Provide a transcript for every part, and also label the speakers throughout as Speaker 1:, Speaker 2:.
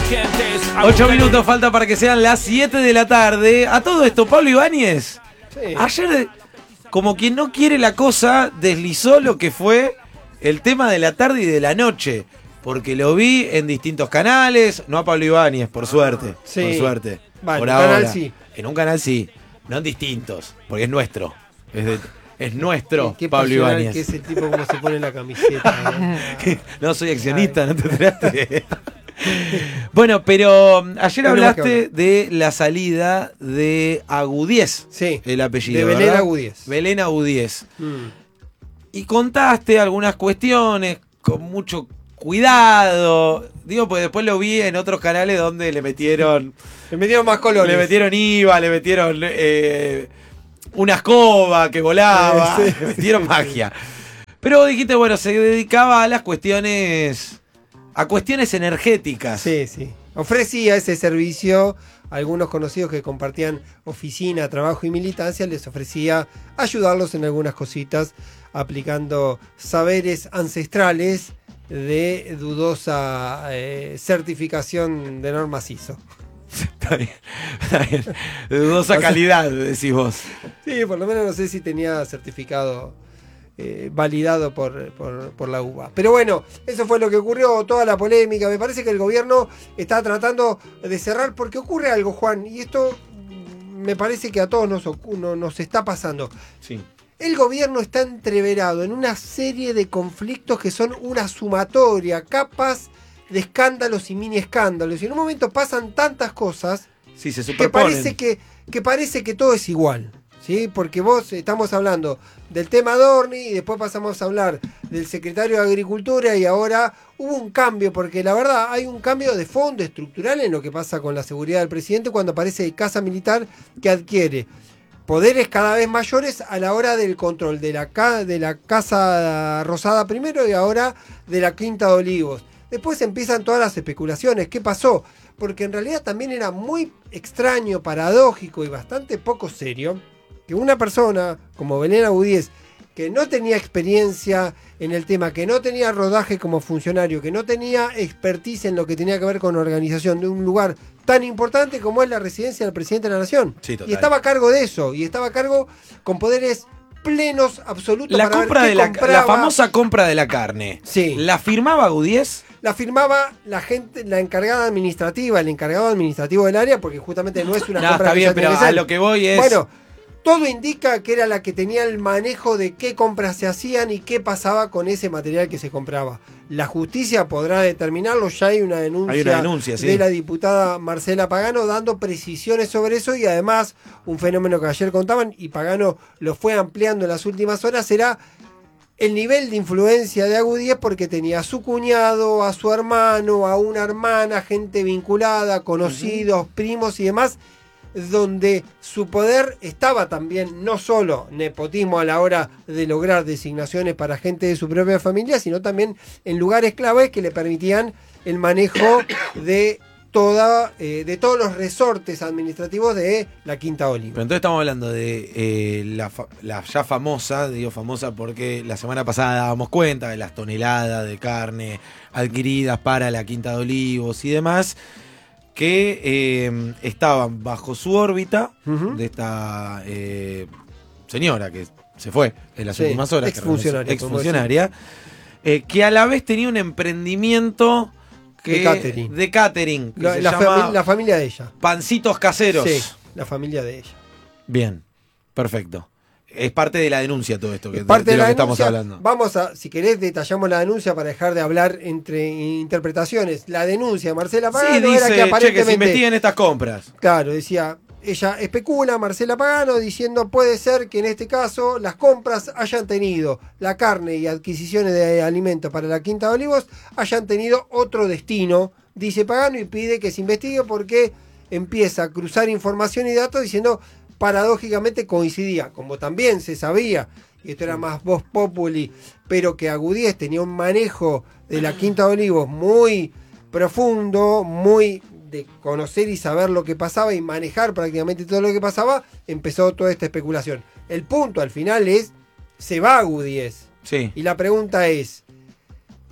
Speaker 1: 8 minutos falta para que sean las 7 de la tarde. A todo esto, Pablo Ibáñez,
Speaker 2: Sí.
Speaker 1: ayer, como quien no quiere la cosa, deslizó lo que fue el tema de la tarde y de la noche. Porque lo vi en distintos canales, no a Pablo Ibáñez, por suerte.
Speaker 2: Sí.
Speaker 1: Por suerte.
Speaker 2: Vale,
Speaker 1: por
Speaker 2: en un
Speaker 1: ahora.
Speaker 2: canal sí.
Speaker 1: En un canal sí, no en distintos, porque es nuestro. Es nuestro
Speaker 2: Qué
Speaker 1: Pablo
Speaker 2: pasional
Speaker 1: Ibáñez.
Speaker 2: que es el tipo como se pone la camiseta, ¿no?
Speaker 1: No soy accionista, no te enteraste. Bueno, pero ayer
Speaker 2: Tenemos que
Speaker 1: hablaste
Speaker 2: hablar.
Speaker 1: de la salida de Agudíez,
Speaker 2: Sí,
Speaker 1: el apellido,
Speaker 2: de Belén
Speaker 1: ¿verdad?
Speaker 2: Agudíez.
Speaker 1: Belén Agudíez.
Speaker 2: Mm.
Speaker 1: Y contaste algunas cuestiones con mucho cuidado. Digo, pues después lo vi en otros canales donde le metieron
Speaker 2: más colores.
Speaker 1: le metieron IVA, le metieron una escoba que volaba,
Speaker 2: Sí,
Speaker 1: le metieron magia. Pero dijiste, bueno, se dedicaba a las cuestiones energéticas.
Speaker 2: Sí, sí. Ofrecía ese servicio a algunos conocidos que compartían oficina, trabajo y militancia, les ofrecía ayudarlos en algunas cositas aplicando saberes ancestrales de dudosa certificación de normas ISO.
Speaker 1: Está bien, está bien. De dudosa calidad, decís vos.
Speaker 2: Sí, por lo menos no sé si tenía certificado validado por la UBA. Pero bueno, eso fue lo que ocurrió, toda la polémica. Me parece que el gobierno está tratando de cerrar porque ocurre algo, Juan, y esto me parece que a todos nos está pasando.
Speaker 1: Sí.
Speaker 2: El gobierno está entreverado en una serie de conflictos que son una sumatoria, capas de escándalos y mini escándalos. Y en un momento pasan tantas cosas
Speaker 1: Sí, se
Speaker 2: que
Speaker 1: superponen.
Speaker 2: parece que todo es igual. ¿Sí? Porque vos estamos hablando del tema Dorni y después pasamos a hablar del secretario de Agricultura y ahora hubo un cambio, porque la verdad hay un cambio de fondo estructural en lo que pasa con la seguridad del presidente cuando aparece el Casa Militar que adquiere poderes cada vez mayores a la hora del control de la Casa Rosada primero y ahora de la Quinta de Olivos. Después empiezan todas las especulaciones. ¿Qué pasó? Porque en realidad también era muy extraño, paradójico y bastante poco serio que una persona como Belén Agudíez, que no tenía experiencia en el tema, que no tenía rodaje como funcionario, que no tenía expertise en lo que tenía que ver con organización de un lugar tan importante como es la residencia del presidente de la Nación.
Speaker 1: Sí, total.
Speaker 2: Y estaba a cargo de eso, y estaba a cargo con poderes plenos, absolutos.
Speaker 1: La
Speaker 2: para
Speaker 1: compra
Speaker 2: ver
Speaker 1: de
Speaker 2: qué
Speaker 1: la
Speaker 2: compraba.
Speaker 1: famosa compra de la carne.
Speaker 2: Sí.
Speaker 1: ¿La firmaba Agudíez?
Speaker 2: La firmaba la gente, la encargada administrativa, el encargado administrativo del área, porque justamente no es una
Speaker 1: No,
Speaker 2: compra
Speaker 1: está
Speaker 2: que
Speaker 1: bien,
Speaker 2: ya tiene
Speaker 1: pero
Speaker 2: que
Speaker 1: a
Speaker 2: ser.
Speaker 1: lo que voy es...
Speaker 2: Bueno, todo indica que era la que tenía el manejo de qué compras se hacían y qué pasaba con ese material que se compraba. La justicia podrá determinarlo, ya hay una denuncia,
Speaker 1: sí.
Speaker 2: de la diputada Marcela Pagano dando precisiones sobre eso y además un fenómeno que ayer contaban y Pagano lo fue ampliando en las últimas horas era el nivel de influencia de Agudíez porque tenía a su cuñado, a su hermano, a una hermana, gente vinculada, conocidos, primos y demás, donde su poder estaba también no solo nepotismo a la hora de lograr designaciones para gente de su propia familia, sino también en lugares claves que le permitían el manejo de todos los resortes administrativos de la Quinta Oliva.
Speaker 1: Pero entonces estamos hablando de la ya famosa, digo famosa porque la semana pasada dábamos cuenta de las toneladas de carne adquiridas para la Quinta de Olivos y demás, que estaban bajo su órbita de esta señora que se fue en las últimas horas, exfuncionaria, que a la vez tenía un emprendimiento de catering que se llama
Speaker 2: la familia de ella.
Speaker 1: Pancitos Caseros.
Speaker 2: Sí, la familia de ella.
Speaker 1: Bien, perfecto. Es parte de la denuncia todo esto que,
Speaker 2: parte
Speaker 1: de lo
Speaker 2: la
Speaker 1: que
Speaker 2: denuncia,
Speaker 1: estamos hablando.
Speaker 2: Vamos a, si querés, detallamos la denuncia para dejar de hablar entre interpretaciones. La denuncia de Marcela Pagano
Speaker 1: Sí, dice,
Speaker 2: era que aparentemente...
Speaker 1: che, que se investiguen estas compras.
Speaker 2: Claro, decía, ella especula, Marcela Pagano, diciendo puede ser que en este caso las compras hayan tenido la carne y adquisiciones de alimentos para la Quinta de Olivos, hayan tenido otro destino, dice Pagano, y pide que se investigue porque empieza a cruzar información y datos diciendo paradójicamente coincidía, como también se sabía, y esto era más voz populi, pero que Agudíez tenía un manejo de la Quinta de Olivos muy profundo, muy de conocer y saber lo que pasaba y manejar prácticamente todo lo que pasaba, empezó toda esta especulación. El punto al final es, se va Agudíez.
Speaker 1: Sí.
Speaker 2: Y la pregunta es,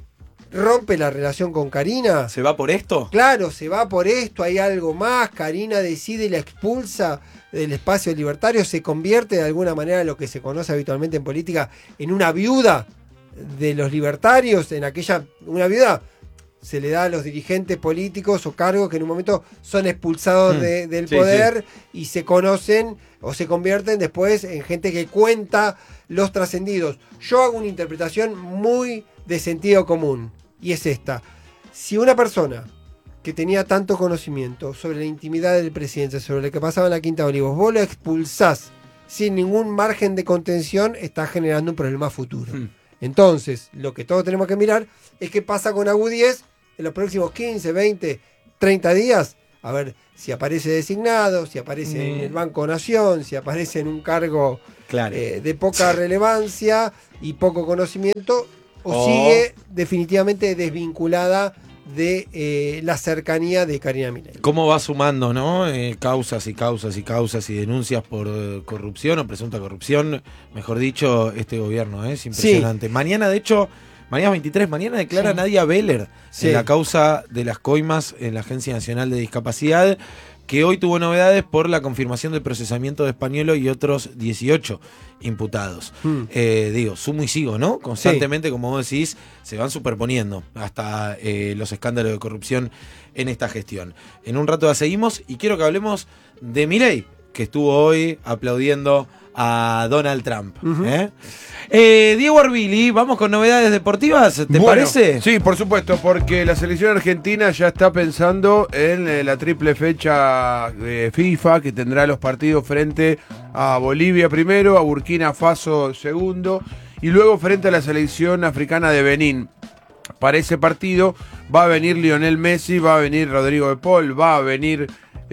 Speaker 2: rompe la relación con Karina.
Speaker 1: ¿Se va por esto?
Speaker 2: Claro, se va por esto, hay algo más. Karina decide y la expulsa del espacio libertario, se convierte de alguna manera en lo que se conoce habitualmente en política en una viuda de los libertarios. Una viuda se le da a los dirigentes políticos o cargos que en un momento son expulsados del poder y se conocen o se convierten después en gente que cuenta los trascendidos. Yo hago una interpretación muy de sentido común y es esta: si una persona que tenía tanto conocimiento sobre la intimidad del presidente, sobre lo que pasaba en la Quinta de Olivos, vos lo expulsás sin ningún margen de contención, está generando un problema futuro. Entonces, lo que todos tenemos que mirar es qué pasa con Agu 10 en los próximos 15, 20, 30 días. A ver si aparece designado, si aparece en el Banco Nación, si aparece en un cargo de poca relevancia y poco conocimiento, o sigue definitivamente desvinculada de la cercanía de Karina Milei.
Speaker 1: ¿Cómo va sumando, no? Causas y causas y causas y denuncias por corrupción o presunta corrupción, mejor dicho, este gobierno, es impresionante. Mañana, de hecho, mañana 23, mañana declara Nadia Beller en la causa de las coimas en la Agencia Nacional de Discapacidad, que hoy tuvo novedades por la confirmación del procesamiento de Españolo y otros 18 imputados. Sumo y sigo, ¿no? Constantemente, como vos decís, se van superponiendo hasta los escándalos de corrupción en esta gestión. En un rato la seguimos y quiero que hablemos de Milei, que estuvo hoy aplaudiendo a Donald Trump. Diego Arbili, vamos con novedades deportivas, ¿te parece?
Speaker 3: Sí, por supuesto, porque la selección argentina ya está pensando en la triple fecha de FIFA, que tendrá los partidos frente a Bolivia primero, a Burkina Faso segundo, y luego frente a la selección africana de Benín. Para ese partido va a venir Lionel Messi, va a venir Rodrigo de Paul, va a venir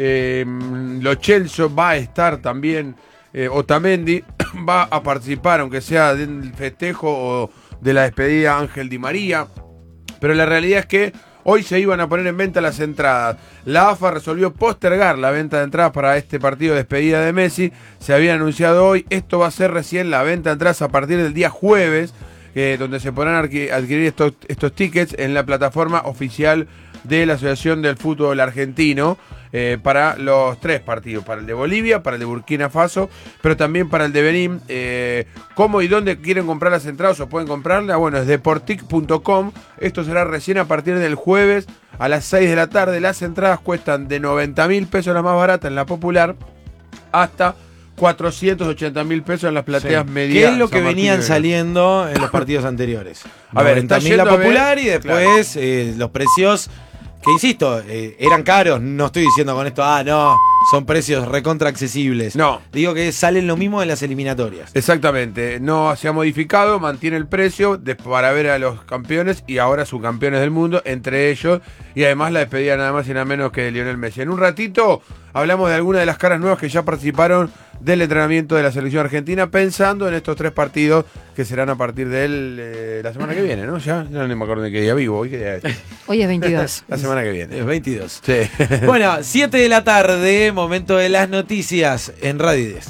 Speaker 3: Lo Celso, va a estar también Otamendi, va a participar, aunque sea del festejo o de la despedida Ángel Di María, pero la realidad es que hoy se iban a poner en venta las entradas. La AFA resolvió postergar la venta de entradas para este partido de despedida de Messi. Se había anunciado hoy, esto va a ser recién la venta de entradas a partir del día jueves, donde se podrán adquirir estos tickets en la plataforma oficial de la Asociación del Fútbol Argentino, para los 3 partidos, para el de Bolivia, para el de Burkina Faso, pero también para el de Benín. ¿Cómo y dónde quieren comprar las entradas o pueden comprarlas? Bueno, es deportic.com. Esto será recién a partir del jueves a las 6 de la tarde. Las entradas cuestan de 90.000 pesos la más barata en la popular hasta 480.000 pesos en las plateas medias.
Speaker 1: ¿Qué es lo que venían saliendo en los partidos anteriores?
Speaker 3: A ver, está
Speaker 1: yendo la popular y después los precios que, insisto, eran caros. No estoy diciendo con esto, no, son precios recontra accesibles.
Speaker 3: No.
Speaker 1: Digo que salen lo mismo de las eliminatorias.
Speaker 3: Exactamente, no se ha modificado, mantiene el precio para ver a los campeones y ahora subcampeones del mundo, entre ellos, y además la despedida nada más y nada menos que de Lionel Messi. En un ratito hablamos de algunas de las caras nuevas que ya participaron del entrenamiento de la selección argentina, pensando en estos 3 partidos que serán a partir de la semana que viene, ¿no? Ya no me acuerdo de qué día vivo.
Speaker 4: Hoy es 22.
Speaker 3: La semana que viene.
Speaker 1: Es 22.
Speaker 3: Sí.
Speaker 1: Bueno, 7 de la tarde, momento de las noticias en Radio 10.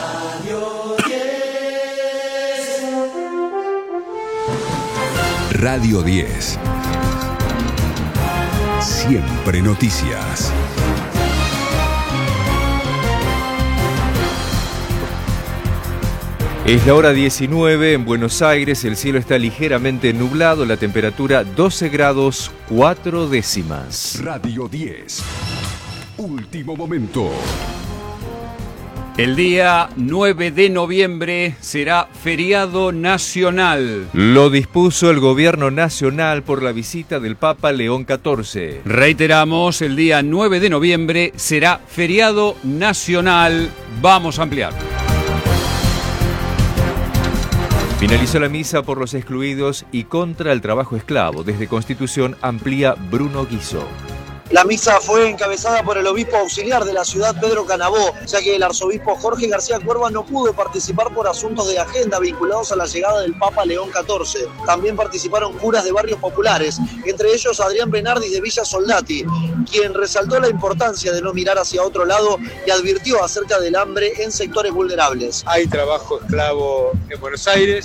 Speaker 5: Radio 10. Siempre noticias.
Speaker 6: Es la hora 19 en Buenos Aires, el cielo está ligeramente nublado, la temperatura 12 grados 4 décimas.
Speaker 5: Radio 10. Último momento.
Speaker 7: El día 9 de noviembre será feriado nacional.
Speaker 6: Lo dispuso el gobierno nacional por la visita del Papa León XIV.
Speaker 7: Reiteramos, el día 9 de noviembre será feriado nacional. Vamos a ampliar.
Speaker 6: Finalizó la misa por los excluidos y contra el trabajo esclavo. Desde Constitución amplía Bruno Guiso.
Speaker 8: La misa fue encabezada por el obispo auxiliar de la ciudad, Pedro Canabó, ya que el arzobispo Jorge García Cuerva no pudo participar por asuntos de agenda vinculados a la llegada del Papa León XIV. También participaron curas de barrios populares, entre ellos Adrián Benardis de Villa Soldati, quien resaltó la importancia de no mirar hacia otro lado y advirtió acerca del hambre en sectores vulnerables.
Speaker 9: Hay trabajo esclavo en Buenos Aires,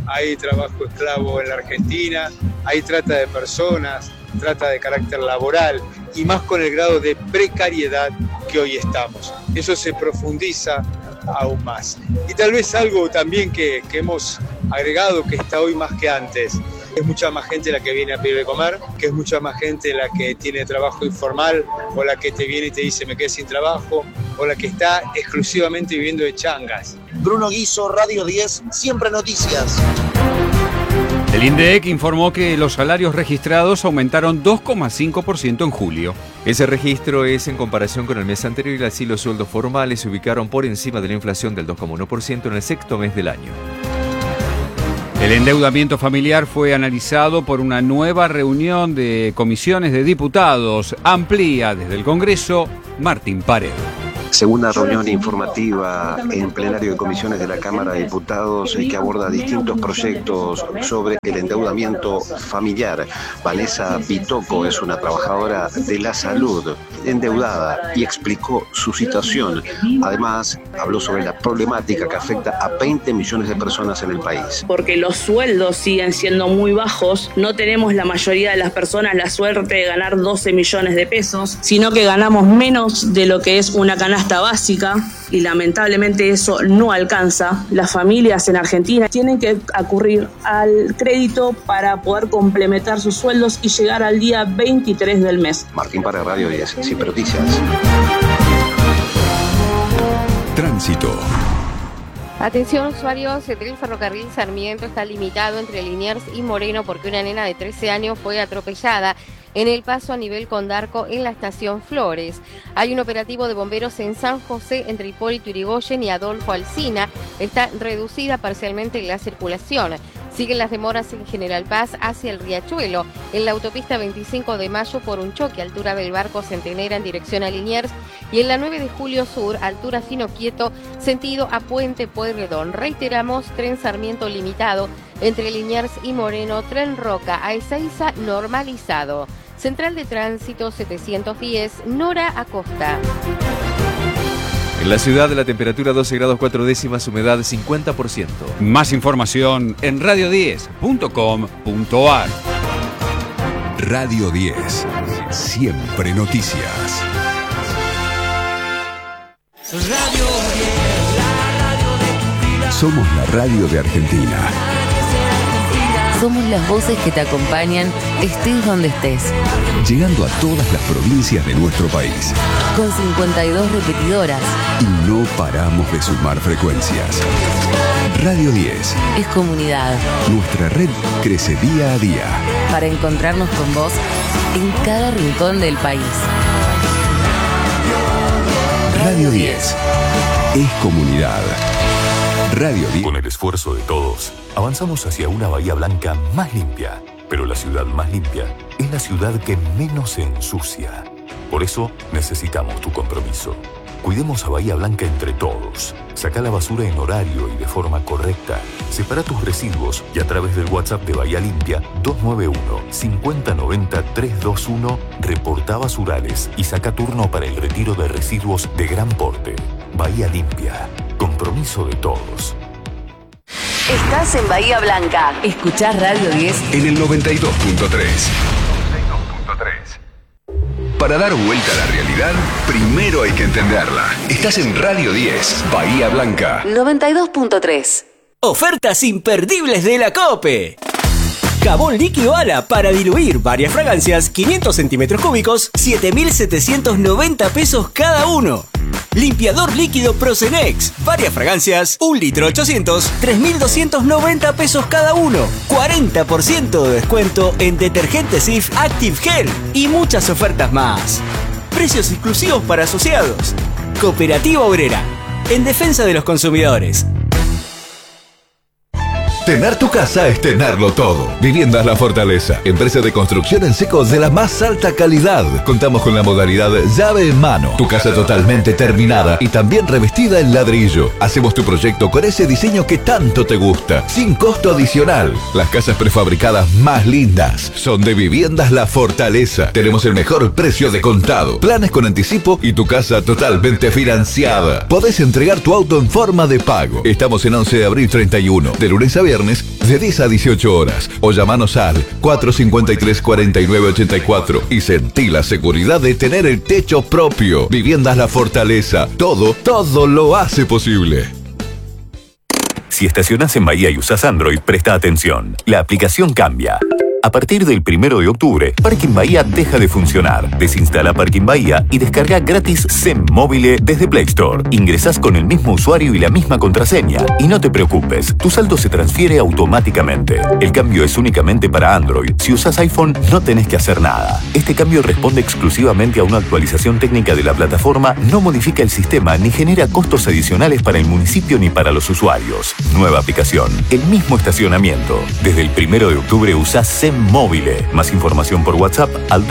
Speaker 9: hay trabajo esclavo en la Argentina, hay trata de personas, trata de carácter laboral y más con el grado de precariedad que hoy estamos. Eso se profundiza aún más. Y tal vez algo también que hemos agregado que está hoy más que antes. Es mucha más gente la que viene a pedir de comer, que es mucha más gente la que tiene trabajo informal, o la que te viene y te dice me quedé sin trabajo, o la que está exclusivamente viviendo de changas.
Speaker 8: Bruno Guiso, Radio 10, Siempre Noticias.
Speaker 7: El INDEC informó que los salarios registrados aumentaron 2,5% en julio.
Speaker 6: Ese registro es en comparación con el mes anterior y así los sueldos formales se ubicaron por encima de la inflación del 2,1% en el sexto mes del año.
Speaker 7: El endeudamiento familiar fue analizado por una nueva reunión de comisiones de diputados. Amplía desde el Congreso Martín Paredes.
Speaker 10: Segunda reunión informativa en plenario de comisiones de la Cámara de Diputados que aborda distintos proyectos sobre el endeudamiento familiar. Vanessa Pitoco es una trabajadora de la salud endeudada y explicó su situación. Además, habló sobre la problemática que afecta a 20 millones de personas en el país.
Speaker 11: Porque los sueldos siguen siendo muy bajos, no tenemos la mayoría de las personas la suerte de ganar 12 millones de pesos, sino que ganamos menos de lo que es una canasta básica y lamentablemente eso no alcanza. Las familias en Argentina tienen que acudir al crédito para poder complementar sus sueldos y llegar al día 23 del mes.
Speaker 10: Martín Paredes, Radio 10, Siempre Noticias.
Speaker 5: Tránsito.
Speaker 12: Atención usuarios, el ferrocarril Sarmiento está limitado entre Liniers y Moreno porque una nena de 13 años fue atropellada en el paso a nivel Condarco en la estación Flores. Hay un operativo de bomberos en San José entre Hipólito Yrigoyen y Adolfo Alsina. Está reducida parcialmente la circulación. Siguen las demoras en General Paz hacia el Riachuelo, en la autopista 25 de Mayo por un choque a altura del Barco Centenera en dirección a Liniers y en la 9 de Julio Sur, altura Fino Quieto, sentido a Puente Pueyrredón. Reiteramos, tren Sarmiento limitado entre Liniers y Moreno, tren Roca a Ezeiza normalizado. Central de Tránsito 710, Nora Acosta.
Speaker 6: En la ciudad la temperatura 12 grados 4 décimas, humedad 50%.
Speaker 7: Más información en radio10.com.ar.
Speaker 5: Radio 10, Siempre Noticias.
Speaker 13: Radio 10, la radio de tu vida.
Speaker 5: Somos la radio de Argentina.
Speaker 14: Somos las voces que te acompañan, estés donde estés.
Speaker 5: Llegando a todas las provincias de nuestro país.
Speaker 14: Con 52 repetidoras.
Speaker 5: Y no paramos de sumar frecuencias. Radio 10.
Speaker 14: Es comunidad.
Speaker 5: Nuestra red crece día a día.
Speaker 14: Para encontrarnos con vos en cada rincón del país.
Speaker 5: Radio 10. Es comunidad. Radio 10.
Speaker 15: Con el esfuerzo de todos, avanzamos hacia una Bahía Blanca más limpia. Pero la ciudad más limpia es la ciudad que menos se ensucia. Por eso necesitamos tu compromiso. Cuidemos a Bahía Blanca entre todos. Saca la basura en horario y de forma correcta. Separa tus residuos y a través del WhatsApp de Bahía Limpia 291-5090-321 reporta basurales y saca turno para el retiro de residuos de gran porte. Bahía Limpia. Compromiso de todos.
Speaker 14: Estás en Bahía Blanca. Escuchás Radio 10
Speaker 5: en el 92.3. Para dar vuelta a la realidad, primero hay que entenderla. Estás en Radio 10, Bahía Blanca.
Speaker 14: 92.3.
Speaker 16: Ofertas imperdibles de la COPE. Jabón líquido Ala para diluir varias fragancias, 500 centímetros cúbicos, 7.790 pesos cada uno. Limpiador líquido Procenex, varias fragancias, 1 litro 800, 3.290 pesos cada uno. 40% de descuento en detergente Cif Active Gel y muchas ofertas más. Precios exclusivos para asociados. Cooperativa Obrera, en defensa de los consumidores.
Speaker 17: Tener tu casa es tenerlo todo. Viviendas La Fortaleza, empresa de construcción en seco de la más alta calidad. Contamos con la modalidad llave en mano. Tu casa totalmente terminada y también revestida en ladrillo. Hacemos tu proyecto con ese diseño que tanto te gusta, sin costo adicional. Las casas prefabricadas más lindas son de Viviendas La Fortaleza. Tenemos el mejor precio de contado, planes con anticipo y tu casa totalmente financiada. Podés entregar tu auto en forma de pago. Estamos en 11 de abril 31, de lunes a viernes viernes de 10 a 18 horas o llamanos al 453-4984 y sentí la seguridad de tener el techo propio. Viviendas La Fortaleza. Todo lo hace posible.
Speaker 15: Si estacionás en Bahía y usás Android, presta atención. La aplicación cambia. A partir del 1 de octubre, Parking Bahía deja de funcionar. Desinstala Parking Bahía y descarga gratis SEM Móvil desde Play Store. Ingresás con el mismo usuario y la misma contraseña. Y no te preocupes, tu saldo se transfiere automáticamente. El cambio es únicamente para Android. Si usás iPhone, no tenés que hacer nada. Este cambio responde exclusivamente a una actualización técnica de la plataforma, no modifica el sistema ni genera costos adicionales para el municipio ni para los usuarios. Nueva aplicación, el mismo estacionamiento. Desde el 1 de octubre usás SEM Móvil. Más información por WhatsApp al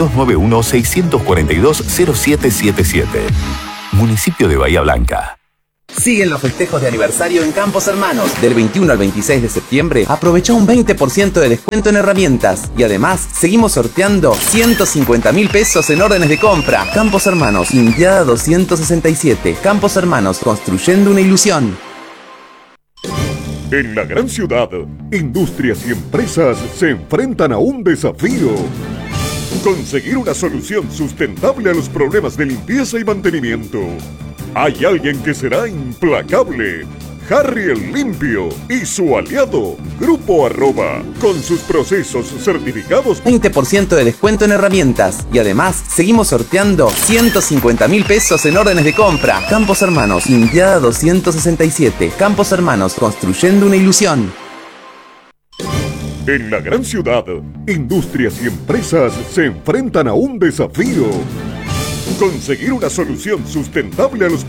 Speaker 15: 291-642-0777. Municipio de Bahía Blanca.
Speaker 18: Siguen los festejos de aniversario en Campos Hermanos. Del 21 al 26 de septiembre, aprovecha un 20% de descuento en herramientas. Y además, seguimos sorteando 150.000 pesos en órdenes de compra. Campos Hermanos, Indiada 267. Campos Hermanos, construyendo una ilusión.
Speaker 19: En la gran ciudad, industrias y empresas se enfrentan a un desafío. Conseguir una solución sustentable a los problemas de limpieza y mantenimiento. Hay alguien que será implacable. Harry el Limpio y su aliado, Grupo Arroba, con sus procesos certificados.
Speaker 18: 20% de descuento en herramientas. Y además, seguimos sorteando 150.000 pesos en órdenes de compra. Campos Hermanos, Indiada 267. Campos Hermanos, construyendo una ilusión.
Speaker 19: En la gran ciudad, industrias y empresas se enfrentan a un desafío. Conseguir una solución sustentable a los